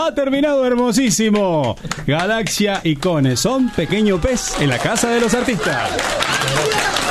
Ha terminado hermosísimo. Galaxia y Cone son Pequeño Pez en la casa de los artistas.